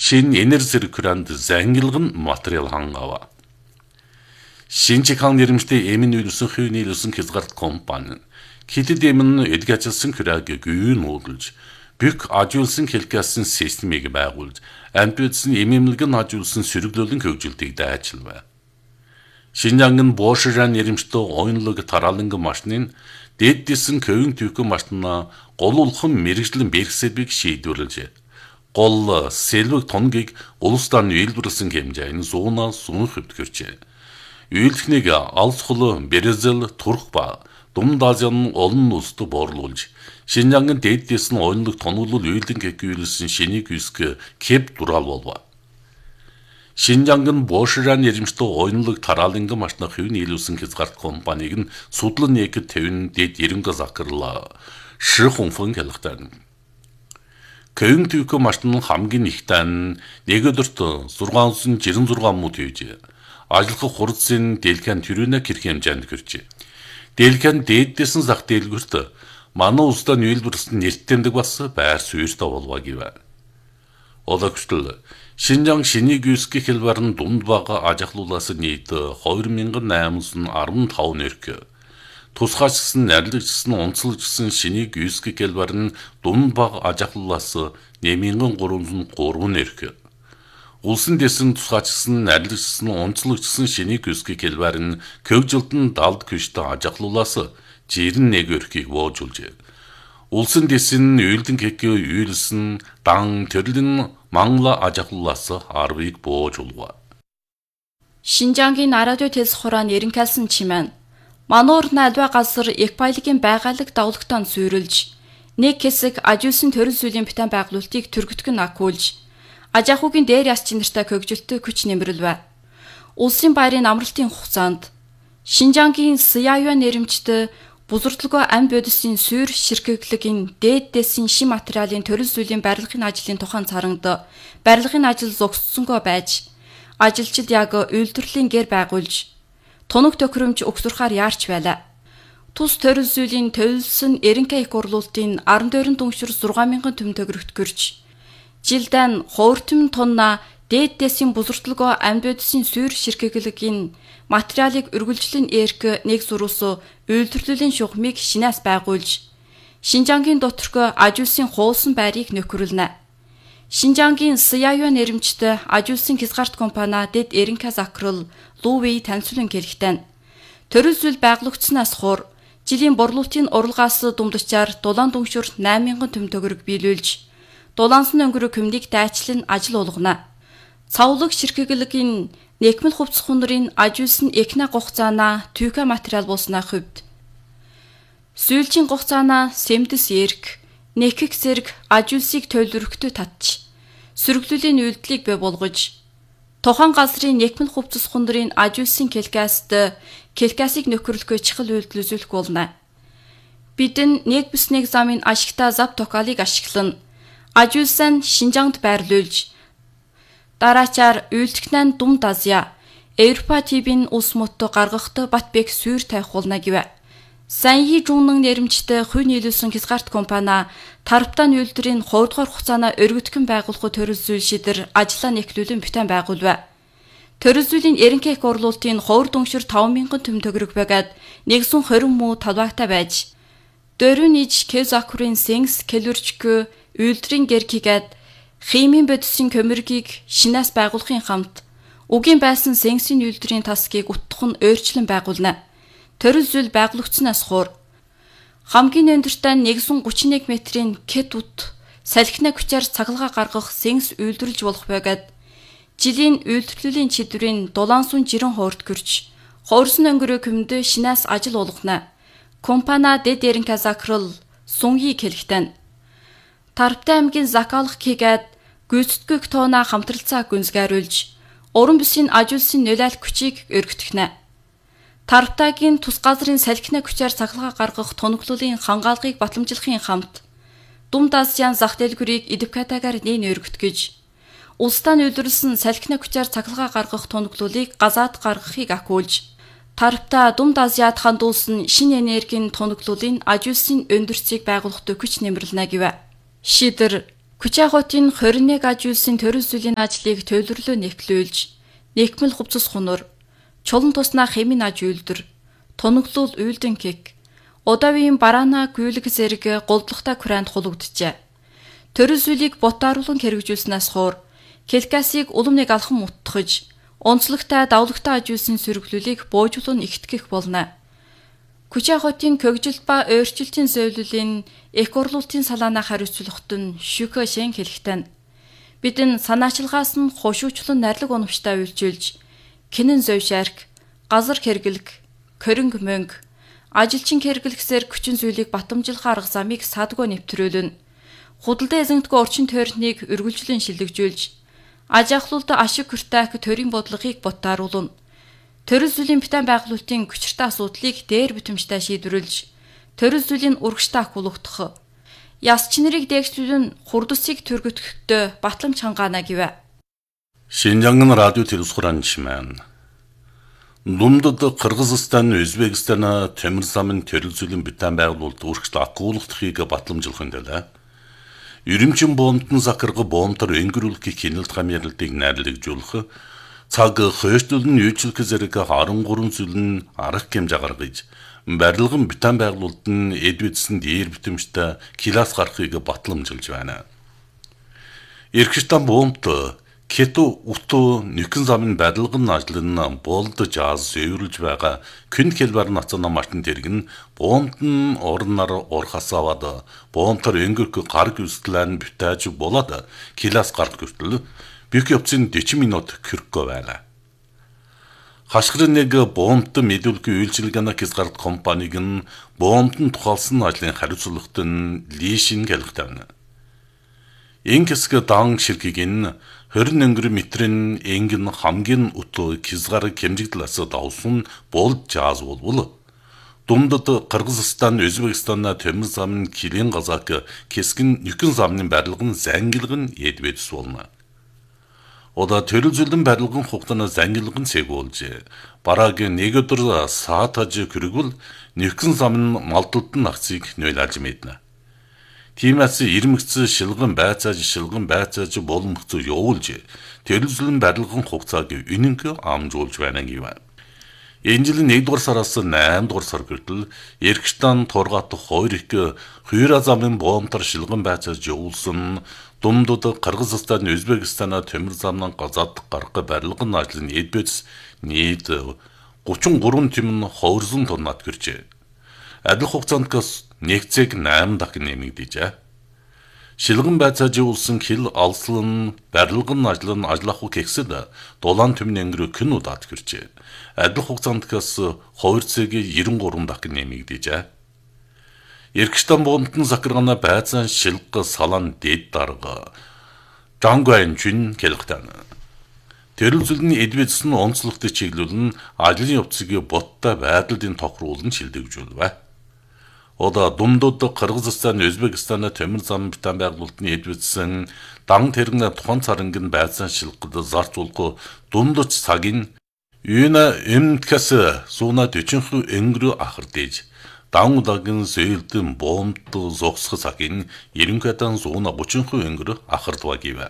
шин энерги циркулянт зангилгын материал хангава. Шинжихаан нэрмжтэй эмийн үйлсэн хувь нийлүүлсэн хязгаарт компани хэдэд эмэн эдгэжсэн хөрөөг гүйн уулж бүх ажуулсан хэлкээсэн системийг байгуулж амтүдсэн эмэмлэгэн ажуулсан сөрөглөөлөн хөгжилтийг дайчилвэ. Шинжаангын боошран нэрмжтэй ойнлог тарааланг машинын дээдсэн көвн түйкэн машинаа голуулхан мэрэгжлэн бэрхсэбийг шийдвэрлэж гол сэлвэг тонгийг улсдаа нийлбэрлсэн хэмжээний зуунаас зүүн хөвд гэрчээ. Үйлдэлхнийг алсхол, Бразил, Турк ба Дунд Азийн олон улсад боорлуулж, Шинжаангын дээдсэн ойнлог тоноглол үйлдэн гэхүүлсэн шинийг үсгэ кеп дураал болва. Шинжаангын боошран нэрмжтэй ойнлог тарааланг машина хувь нийлүүлсэн хязгаарт компаниг нь судлан нэг 50 дэд 90 закрлаа. Шихунфэн хэлхтэн. Көвн түйкө машин хамгийн ихтэй нь нэг өдөрт 696 мууд үйж. Ажлах хурцын дэлгэн төрөнө хэрэг хэмжээнд гэрчээ. Дэлгэн дээдсэн зах дэлгүрт манай улсдаа нийлбэрсэн нэртэмдэг бас байр суурьтай болваа гэв. Одогтл Шинжаан шинийг үсгэх хэлбэр нь дунд бага ажиглуулаас нийт 2815 нэрк. Тусгайчсан, нарлагчсан, онцлогчсан шинийг үсгэх хэлбэр нь дунд бага ажиглуулаас 8303 нэрк. Улсын дэсэн тусгайчсан, нарлагчсан, онцлогчсан шинийг үсгэх хэлбэр нь көвжилтэн далд күштэй ажиглуулаас 91 өрхийг боожулжээ. Улсын дэсэн үйлдэн гэхээ үйлсэн дан төрлөн мангла ажиглуулаас 10-ыг боожулва. Шинжаангийн радио телс хураан эренкалсан чимэн мануур альва газар экбайлгийн байгаалаг давлагтан суурилж нэг хэсэг ажуулсан төрөл зүйлийн битэн байгуулалтыг түргэтгэн акуулж Ажаахугийн дээр яс чинэртэй хөгжилтөй күч нэмрэлвэ. Улсын байрын амралтын хугацаанд Шинжаангийн Сяюан нэрмжтэй бузурдлогоо ам бодисын суур ширхэглэгийн дээдсэн шин материалын төрөл зүйлийн барилгын ажлын тухайн царангад барилгын ажил зогссонгоо байж ажилчид яг үйлдвэрлэлийн гэр байгуулж тунаг төхөөрөмж өгсөрхаар яарч байлаа. Тус төрөл зүйлийн төлсөн эренкэ их урлуултын 14 дүншир 6000 төм төгрөгт гэрч жилдэн хууртым тонна дээдсэн бузурдлогоо амьдбодсын суур ширхэглэгийн материалыг үргэлжлэн эрк нэг зурус үйлдвэрлэлийн шугамыг шинээс байгуулж Шинжаангийн доторх ажуулсан хуулсан байрыг нөхөрлөнө. Шинжаангийн Сяюан нэрмжтэй ажуулсан хязгаарт компани дэд эренкэ закрал Луви танилцуулан хэлэхдээ төрөл зүйл байгуулагчснаас хуур жилийн борлуулалтын уралгаас думдчаар дулаан дүншүр 8000 төм төгрөг биелүүлж дулаансан өнгөрөө көмдийг дайчлан ажил болгоно. Цавлаг ширхэглэгийн нэкмэл хувцс хундрын ажуулсан экна гугцаана түйкэ материал болсна хувьд. Сүүлчийн гугцаана сэмдэс эрг, нэкэг зэрэг ажуулсыг төлөвлөрөхтэй татж, сөрөглөлийн үйлдэлийг бий болгож, тухайн газрын нэкмэл хувцс хундрын ажуулсан келкасыг нөхөрлөхөө чухал үйлдэл үзүүлэх болно. Бидэн нэг бүс нэг замын ашигтай зав токалыг ашиглан ажуулсан Шинжаангт байрлуулж дараачаар үйлдэгнэн Дунд Азия Европа ТВ-ийн ус мутто гаргахт Батбек суур тавих болно гэв. Саньи жууннан нэрмжтэй хувь нийлүүлсэн хязгаарт компани тарптан үйлдвэрийн 2 дугаар хугацаанаа өргөдгөн байгуулах төрөл зүйл шийдэр ажлаа нэхлүүлэн битэн байгуулв. Төрөл зүйлийн эренкэ их урлуултын ховор дүншир 5000 төм төгрөг байгаад 120 муу талбайтай байж дөрөв ниж кезакурын сэнс келүрчгөө үйлдвэрийн гэркигээд химийн бодисын көмөргийг шинээс байгуулахын хамт үгийн байсан сэнсийн үйлдвэрийн тасгийг утгах нь өөрчлөн байгуулна. Төрөл зүйл байгуулагчнаас хуур хамгийн өндөртэй 131 метрийн кет ут салхина хүчээр цахилгаан гаргах сэнс үйлдвэрлэж болох байгаад жилийн үйлдвэрлэлийн чиглэрийн дулаансун жирэн хуурд гэрч хуурсан өнгөрөө көмдө шинээс ажил болгоно. Компани дэд эренкэ закрал Суньи хэлэхдээ Тарптай аймгийн Закалах хийгээд гүйцэтгэх тоона хамтралцаа гүнзгийруулж уран бүсийн ажуулсан нөлөөлөх хүчийг өргөтгөнө. Тарптайгийн тус газрын салхина хүчээр цахилгаан гаргах тоноглолын хангаалгыг батламжлахын хамт Дунд Азийн зах дэлгүүрийг эдвкатагаар нээн өргөтгөж улсдаа үйлдвэрлэсэн салхина хүчээр цахилгаан гаргах тоноглолыг газаад гаргахыг акуулж Тарпта Дунд Азиад хандуулсан шинэ энергийн тоноглолын ажуулсан өндөрцийг байгуулахад хүч нэмэрлэнэ гэв. Шийдэр Күчааготын 21 аж үйлсийн төрөл зүйлийн ажлыг төлөвлөлөө нэвклүүлж, нэкмэл хувцас хунуур, чулан туснаа хэмин аж үйлдвэр, тунаглуул үйлдэн кек, удавын бараана гүйлэг зэрэг голдлогтой куранд хулгджээ. Төрөл зүйлийг ботааруулан хэрэгжүүлснээс хойш келкасыг улам нэг алхам утгаж, онцлогтой давлагтай аж үйлсийн сөрөглөлийг буужуулан ихтгэх болно. Күчааготын көгжилт ба өөрчлөлтийн зөвлөлийн их урлуултын салаанаа хариуцлагт нь шүкэ шен хэлэхтэн. Бидэн санаачилгаас нь хушуучлан найрлаг уламжтай үйлчилж, кинэн зовшарк, газар хэргэлэг, коринг мөнг, ажилчин хэргэлгсээр хүчин зүйлийг батамжилах арга замыг садгүй нэвтрүүлэн, худалдаа эзэмтгөө орчин тойрныг үргэлжлэн шилэгжүүлж, аж ахлуулд ашиг хүртээх төрийн бодлогыг ботааруулна. Төрөл зүйлийн битэн байгуулалтын хүчиртэй асуудлыг дээр битэмжтэй шийдвэрлэж, төрөл зүйлийн урагштай ахуулгах, яс чинэрийг дээгшүүлэн хурдсыг түргэтгэхдээ батламж хангаана гэвэ. Шинжанган радио телевизхуранчман. Думдад Кыргызстан, Өзбекстан, Темир замын төрөл зүйлийн битэн байгуулалт урагштай ахуулгахыг батламжлах нэлээ. Үрэмчин боомтон закарга боомтор өнгөрүүлэх хяналт хамьяалтыг найрлагжуулах, цаг хөөшлөлн үйлчлэх зэрэг 13 зүйл нь арга хэмжээ гаргаж, барилгын битэн байгуулалт нь эдвэдсэн дээр битэмжтэй класс гаргахыг батламжилж байна. Иргэштан боомт Кето уту нөхөн замын барилгын ажлын болдож аз зөвөрлж байгаа күн хэлбэр нацана мартын тэргэн боомт нь орноор орхасаваад боомтор өнгөрөх гар гүйцэтгэл бүтээж болоод класс гарах хүртэл бүх явцын 40 минут хүрхгүй байна. Хашгирын нэг боомт мэдүүлгүй үйлчилгээний хязгаарт компаниг нь боомтон тухайлсан ажлын хариуцлагт нь лишин гэлэгдэвнэ. Энэ хэсэг дан ширхгийг нь 20 метрийн энгэн хамгийн утуу хязгаар хэмжигдлээс давсан болд жааз болвол Думдад Кыргызстан, Өзбекстан, Темир замын килен газак кескин нөхөн замын барилгын зангилгын эдвэдс болно. Ода төрөл зүйлийн барилгын хугацааны зангилгын цэг болж бараг 1 өдөр саатаж хүргвэл нөхөн замын малталтын акцийг нөлөөлж мэднэ. Тиймээс ирмэгц шилгэн байцааж боломжтой явуулж төрөл зүйлийн барилгын хугацааг үнэнг амжуулж байна гэв. Энэ жилийн 1-р сараас 8-р сар хүртэл Иргэштан Тургат 2 их Хүйра замын боомтор шилгэн байцааж явуулсан Думдад Кыргызстан, Өзбекстан, Темир замын газад гарга барилгын ажлын эдбэц нийт 33 тимн ховрсон тоннад гэрчээ. Адил хугацаанд нэгцэг 8 дахин нэмэгдэжээ. Шилгэн байцааж явуулсан хил алслан барилгын ажлын ажиллах гэхсэд дулаан төмний өнгөрөө күн удаад гэрчээ. Адил хугацаанд ховрцэг 93 дахин нэмэгдэжээ. Иргэштан боомтон закаргана байцаан шилг салан дэд дарга Жангуайн чин гэлэгтэн. Төрөл зүйлний эдвэдс нь онцлогтой чиглүүлэн ажлын явцыг боттой байдалд тохируулан шилдэгжүүлвэ. Ода Думдад Кыргызстан, Өзбекстан, Темир зам битэн байгуулалтын эдвэдсэн дан тэрэгнэ тухайн царангын байцаан шилгэд зарц улгу Думдад цагийн юуна эмтгэс сууна 40 өнгөрө ахардэж дан удагийн зөөлдөн боомт зогсох цагийн 90-дан сууна 30 өнгөрө ахардва гэв.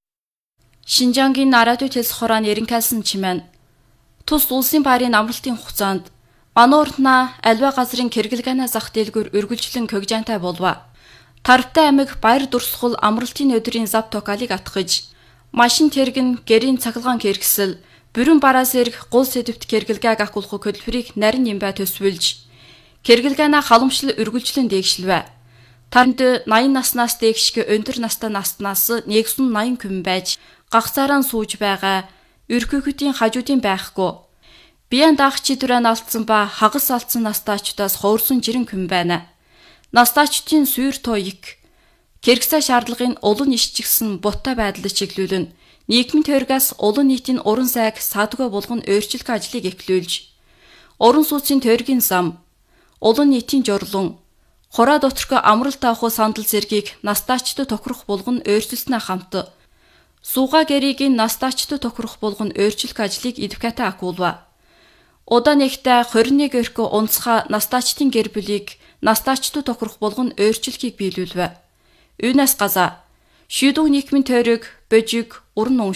Шинжангийн радио телевизхорон эренкалсан чимэн тус улсын байрын амралтын хугацаанд Манууртна альва газрын кэргэлгэнэ зах дэлгүүр үргэлжлэн когжантай болва. Тарвтай аймаг баяр дурсгал амралтын өдрийн зав токалыг атгаж, машин тэргэн гэрийн цахилгаан кэргсэл, бүрэн бараас эрг гол сэдвт кэргэлгээг ахуулах хөдөлмөрийг нарийн нэмбай төсвөлж, кэргэлгэнэ халамжлал үргэлжлэн дээгшилвэ. Танд 80 наснаас дээгшгэ өндөр настай наснаас нэгсэн 80 хүн байж, гагцаараа сууж байгаа, өрхөөхөтийн хажуудын байхгүй. Биеэн даах чидвэрээ алдсан ба хагас алдсан настаачдаас хуурсан жирэн хүн байна. Настаачдын сүйр тоёг кэргсэ шаардлагын улан ишчигсэн буттай байдлыг чиглүүлэн нийгмийн тойргоос улан нийтийн уран сайг садгүй болгон өөрчлөх ажлыг эхлүүлж, уран сууцын тойргийн зам, улан нийтийн жорлон, хураа доторх амралт авах сандал зэргийг настаачдад тохирох болгон өөрчлөлтнөө хамт сууга гэрийг настаачдад тохирох болгон өөрчлөх ажлыг эдвокатаа ахуулва. Удаа нэгтээ 21 өрхө унцха настаачдын гэр бүлийг настаачдад тохирох болгон өөрчлөлтийг биелүүлвэ. Үүнээс газа Шүдүү нийгмийн тойрог, божиг, уран